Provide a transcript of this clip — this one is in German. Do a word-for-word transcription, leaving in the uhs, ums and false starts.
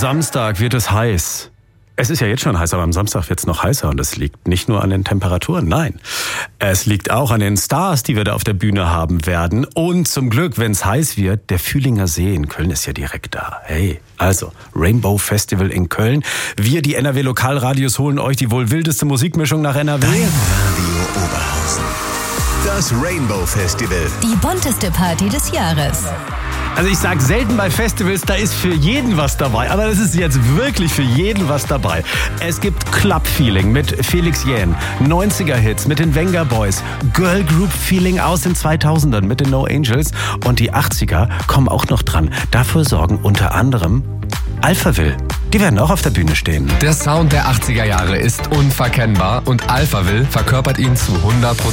Samstag wird es heiß. Es ist ja jetzt schon heiß, aber am Samstag wird es noch heißer und es liegt nicht nur an den Temperaturen, nein. Es liegt auch an den Stars, die wir da auf der Bühne haben werden. Und zum Glück, wenn es heiß wird, der Fühlinger See in Köln ist ja direkt da. Hey, also Rainbow Festival in Köln. Wir, die N R W Lokalradios, holen euch die wohl wildeste Musikmischung nach N R W. Dein Radio Oberhausen. Das Rainbow Festival. Die bunteste Party des Jahres. Also ich sag selten bei Festivals, da ist für jeden was dabei. Aber das ist jetzt wirklich für jeden was dabei. Es gibt Club-Feeling mit Felix Jähn, neunziger-Hits mit den Venga Boys, Girl Group Feeling aus den zweitausendern mit den No Angels und die achtziger kommen auch noch dran. Dafür sorgen unter anderem Alphaville. Die werden auch auf der Bühne stehen. Der Sound der achtziger Jahre ist unverkennbar und Alphaville verkörpert ihn zu hundert Prozent.